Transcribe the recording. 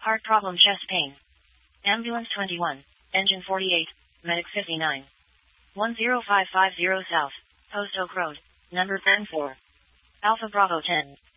Heart problem, chest pain. Ambulance 21. Engine 48. Medic 59. 10550 South. Post Oak Road. Number 104. Alpha Bravo 10.